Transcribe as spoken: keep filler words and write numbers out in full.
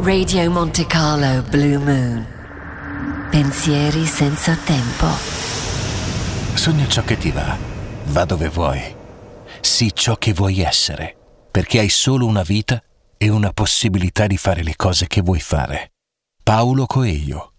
Radio Monte Carlo Blue Moon. Pensieri senza tempo. Sogna ciò che ti va, va dove vuoi. Sii ciò che vuoi essere, perché hai solo una vita e una possibilità di fare le cose che vuoi fare. Paulo Coelho.